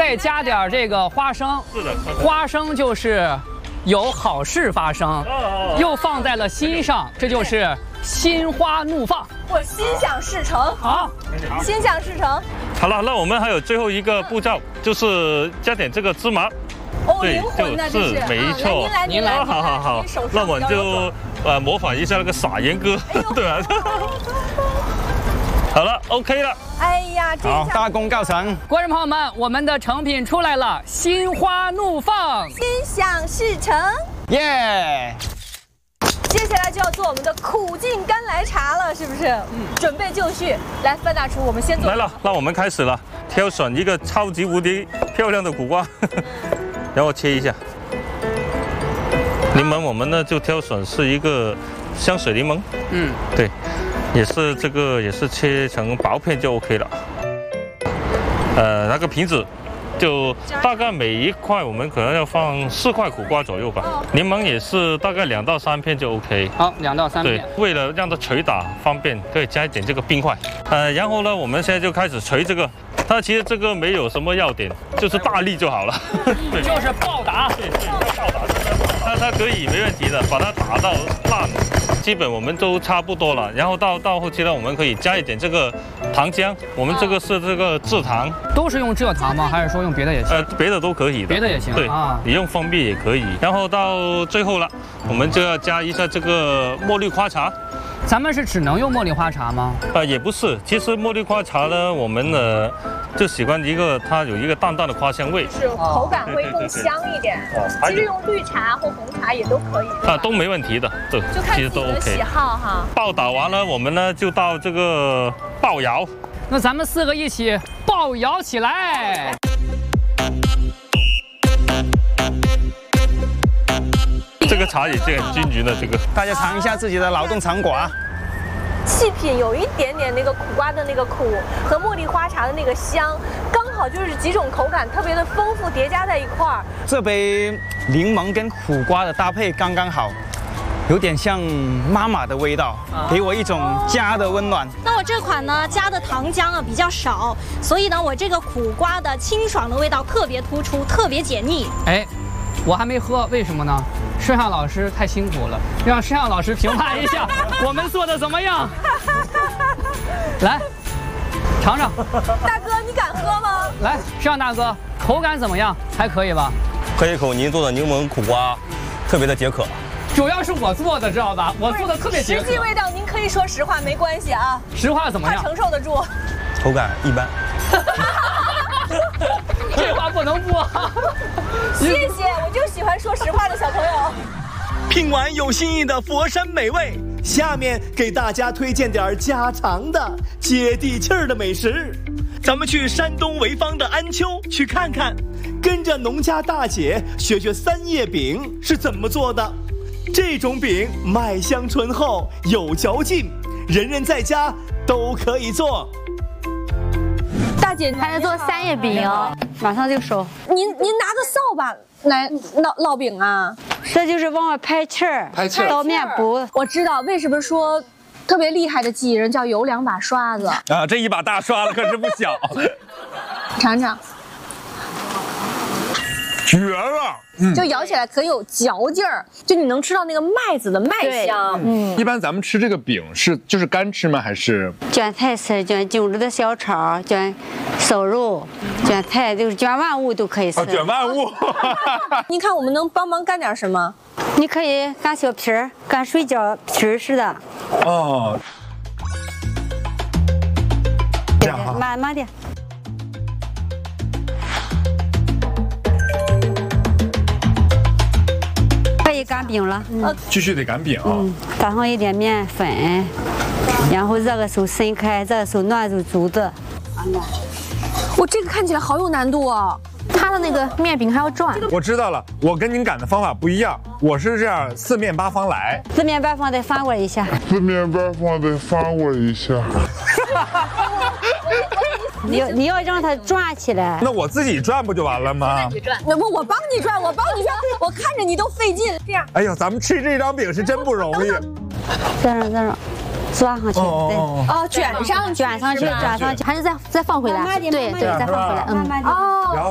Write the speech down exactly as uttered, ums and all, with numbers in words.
再加点这个花生。 是的， 花生就是有好事发生，又放在了心上，这就是心花怒放。 我心想事成。 好， 心想事成。 好了，那我们还有最后一个步骤，就是加点这个芝麻。 哦， 对， 灵魂的就是这是， 没错。 啊、您来，您来， 好好好，那我就呃模仿一下那个撒盐哥，对吧？好了 ，OK 了。 哎呀，这好，大功告成。 观众朋友们，我们的成品出来了，心花怒放， 心想事成， 耶！ 接下来就要做我们的苦尽甘来茶了，是不是？嗯，准备就绪。来，范大厨，我们先做。 来了，那我们开始了，挑选一个超级无敌漂亮的苦瓜，然后切一下。柠檬我们呢就挑选是一个香水柠檬， 嗯， 对，也是这个也是切成薄片就 OK 了。呃，那个瓶子。 就大概每一块我们可能要放四块苦瓜左右吧，柠檬也是大概两到三片就 OK。 好，两到三片。 对，为了让它捶打方便，可以加一点这个冰块。呃，然后呢，我们现在就开始捶这个。它其实这个没有什么要点，就是大力就好了。对， 就是暴打。 对对，要暴打。它它可以没问题的，把它打到烂。 基本我们都差不多了，然后到到后期呢，我们可以加一点这个糖浆，我们这个是这个蔗糖， 都是用蔗糖吗？还是说用别的也行？ 呃，别的都可以的， 别的也行。 对啊， 你用蜂蜜也可以。然后到最后了，我们就要加一下这个茉莉花茶。 咱们是只能用茉莉花茶吗？ 呃，也不是，其实茉莉花茶呢，我们呢就喜欢一个它有一个淡淡的花香味， 是口感会更香一点。其实用绿茶或红茶也都可以。 啊，都没问题的，对， 就看其实都自己的 OK。 喜好哈。 爆打完了，我们呢就到这个爆摇。 那咱们四个一起爆摇起来。 这个茶也是很均匀的，这个大家尝一下自己的劳动成果啊。 气品有一点点那个苦瓜的那个苦和茉莉花茶的那个香，刚好就是几种口感特别的丰富叠加在一块儿。 这杯柠檬跟苦瓜的搭配刚刚好，有点像妈妈的味道，给我一种家的温暖。 那我这款呢加的糖浆啊比较少，所以呢我这个苦瓜的清爽的味道特别突出，特别解腻。 哎，我还没喝，为什么呢？ 摄像老师太辛苦了，让摄像老师评判一下我们做的怎么样。来，尝尝。 大哥，你敢喝吗？ 来，摄像大哥，口感怎么样？还可以吧？ 喝一口您做的柠檬苦瓜，特别的解渴。 主要是我做的，知道吧？我做的特别解渴。 实际味道您可以说实话，没关系啊。 实话怎么样？ 他承受得住。 口感一般。 这话不能播。 谢谢，我就喜欢说实话的小朋友。 品完有新意的佛山美味，下面给大家推荐点家常的、接地气儿的美食。咱们去山东潍坊的安丘去看看，跟着农家大姐学学三叶饼是怎么做的。这种饼麦香醇厚，有嚼劲，人人在家都可以做。 大姐， 还在做三叶饼，马上就熟。 您您拿个扫把来烙烙饼啊？ 这就是往外拍气儿， 拍气儿， 倒面不？ 我知道为什么说特别厉害的技人叫有两把刷子啊，这一把大刷子可是不小。 尝尝， 绝了！ 嗯，就咬起来可有嚼劲儿，就你能吃到那个麦子的麦香。 嗯，一般咱们吃这个饼是就是干吃吗？还是卷菜吃，卷京汁的小炒，卷瘦肉，卷菜就是卷万物都可以吃。 啊，卷万物。 您看我们能帮忙干点什么？ 你可以干小皮儿，干水饺皮儿似的。 哦。这样哈。 慢慢的。可以擀饼了， 嗯，继续得擀饼， 嗯，打上一点面粉，然后热个手伸开，热个手暖住珠子。 我这个看起来好有难度哦，它的那个面饼还要转。 我知道了，我跟您擀的方法不一样，我是这样四面八方来， 四面八方得翻过一下， 四面八方得翻过一下。 你要你要让它转起来， 那我自己转不就完了吗？ 你转，我我帮你转，我帮你转，我看着你都费劲。这样， 哎呦，咱们吃这张饼是真不容易。 这样这样，抓上去，对， 哦，卷上卷上去，卷上去，还是再再放回来，对对，再放回来，嗯， 哦。